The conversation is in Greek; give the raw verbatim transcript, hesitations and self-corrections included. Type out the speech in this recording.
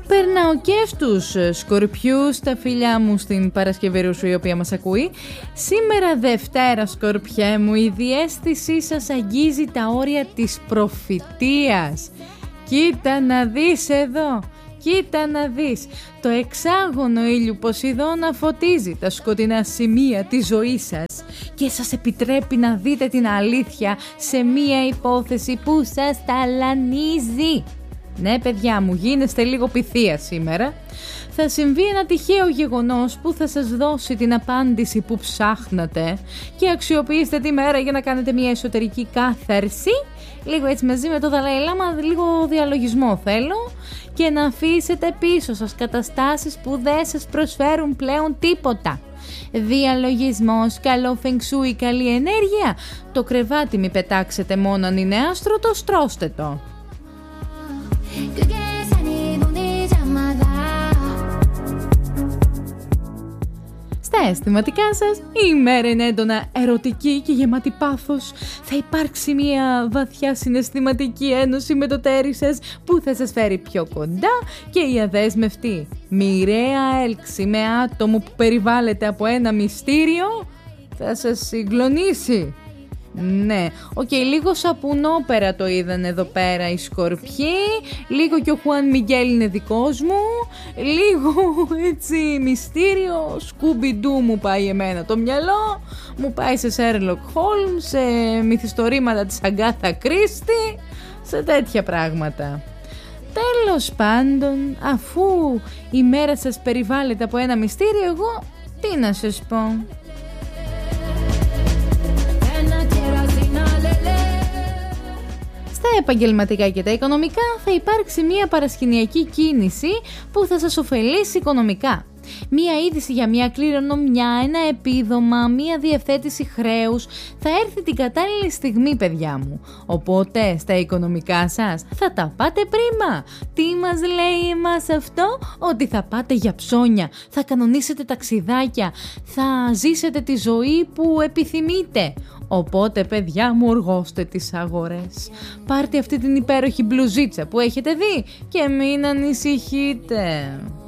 Περνάω και στους Σκορπιούς, τα φιλιά μου στην Παρασκευερούσου η οποία μας ακούει. Σήμερα Δευτέρα, Σκορπιέ μου, η διαίσθησή σας αγγίζει τα όρια της προφητείας. Κοίτα να δεις εδώ, κοίτα να δεις. Το εξάγωνο ήλιου Ποσειδώνα φωτίζει τα σκοτεινά σημεία της ζωής σας και σας επιτρέπει να δείτε την αλήθεια σε μία υπόθεση που σας ταλανίζει. Ναι παιδιά μου, γίνεστε λίγο πυθία σήμερα. Θα συμβεί ένα τυχαίο γεγονός που θα σας δώσει την απάντηση που ψάχνατε και αξιοποιήστε τη μέρα για να κάνετε μια εσωτερική κάθαρση. Λίγο έτσι μαζί με το Δαλάι Λάμα, λίγο διαλογισμό θέλω, και να αφήσετε πίσω σας καταστάσεις που δεν σας προσφέρουν πλέον τίποτα. Διαλογισμός, καλό φεγγσούι, καλή ενέργεια. Το κρεβάτι μη πετάξετε μόνο αν είναι άστρωτο, στρώστε το. Στα αισθηματικά σας, η ημέρα είναι έντονα ερωτική και γεμάτη πάθος. Θα υπάρξει μια βαθιά συναισθηματική ένωση με το τέρι σας που θα σας φέρει πιο κοντά και η αδέσμευτη μοιραία έλξη με άτομο που περιβάλλεται από ένα μυστήριο θα σας συγκλονίσει. Ναι, οκ, okay, λίγο σαπουνόπερα το είδαν εδώ πέρα οι Σκορπιοί, λίγο και ο Χουάν Μιγγέλ είναι δικός μου, λίγο έτσι μυστήριο, σκούμπιντού μου πάει εμένα το μυαλό, μου πάει σε Σέρλοκ Χόλμ, σε μυθιστορήματα της Αγκάθα Κρίστη, σε τέτοια πράγματα. Τέλος πάντων, αφού η μέρα σας περιβάλλεται από ένα μυστήριο, εγώ τι να σας πω. Στα επαγγελματικά και τα οικονομικά θα υπάρξει μια παρασκηνιακή κίνηση που θα σας ωφελήσει οικονομικά. Μία είδηση για μια κληρονομιά, ένα επίδομα, μια διευθέτηση χρέους θα έρθει την κατάλληλη στιγμή παιδιά μου. Οπότε στα οικονομικά σας θα τα πάτε πρίμα. Τι μας λέει εμάς αυτό? Ότι θα πάτε για ψώνια, θα κανονίσετε ταξιδάκια, θα ζήσετε τη ζωή που επιθυμείτε. Οπότε παιδιά μου, οργώστε τις αγορές. Πάρτε αυτή την υπέροχη μπλουζίτσα που έχετε δει και μην ανησυχείτε.